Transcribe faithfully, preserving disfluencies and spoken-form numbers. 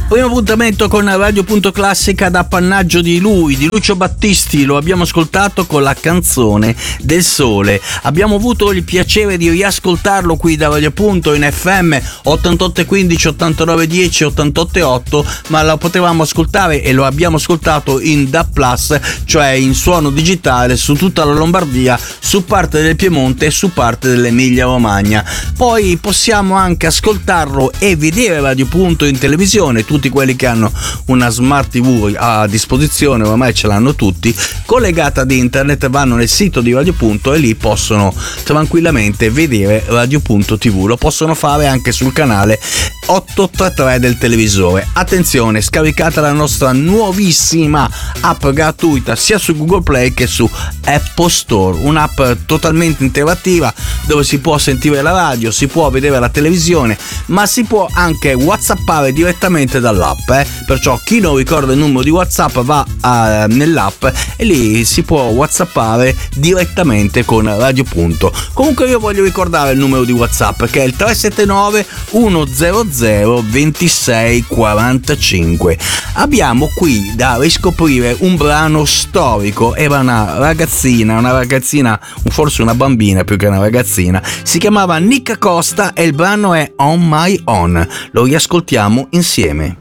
Primo appuntamento con Radio Punto Classica d'appannaggio di lui, di Lucio Battisti. Lo abbiamo ascoltato con la canzone del sole. Abbiamo avuto il piacere di riascoltarlo qui da Radio Punto in F M ottantotto e quindici, ottantanove e dieci, ottantotto e otto, ma lo potevamo ascoltare e lo abbiamo ascoltato in D A B plus, cioè in suono digitale su tutta la Lombardia, su parte del Piemonte e su parte dell'Emilia Romagna. Poi possiamo anche ascoltarlo e vedere Radio Punto in televisione. Tutti quelli che hanno una smart tivù a disposizione, ormai ce l'hanno tutti, collegata ad internet, vanno nel sito di Radio Punto e lì possono tranquillamente vedere Radio Punto tivù. Lo possono fare anche sul canale ottocentotrentatré del televisore. Attenzione, scaricate la nostra nuovissima app gratuita sia su Google Play che su Apple Store, un'app totalmente interattiva dove si può sentire la radio, si può vedere la televisione, ma si può anche whatsappare direttamente dall'app, eh? Perciò chi non ricorda il numero di WhatsApp va a, nell'app e lì si può whatsappare direttamente con Radio Punto. Comunque io voglio ricordare il numero di WhatsApp, che è il tre sette nove uno zero zero due sei quattro cinque. Abbiamo qui da riscoprire un brano storico. Era una ragazzina, una ragazzina, forse una bambina più che una ragazzina, si chiamava Nicca Costa e il brano è On My Own. Lo riascoltiamo insieme.